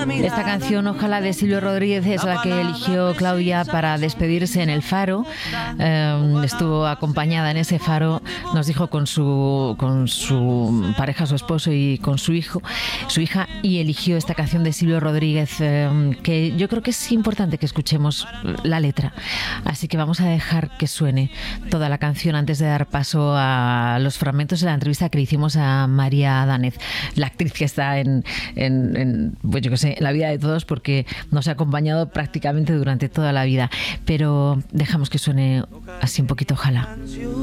Esta canción, Ojalá, de Silvio Rodríguez, es la que eligió Claudia para despedirse en el Faro. Estuvo acompañada en ese Faro, nos dijo, con su pareja, su esposo, y con su hija, y eligió esta canción de Silvio Rodríguez, que yo creo que es importante que escuchemos la letra. Así que vamos a dejar que suene toda la canción antes de dar paso a los fragmentos de la entrevista que le hicimos a María Danez, la actriz que está pues yo qué sé, en la vida de todos, porque nos ha acompañado prácticamente durante toda la vida. Pero dejamos que suene así un poquito, Ojalá.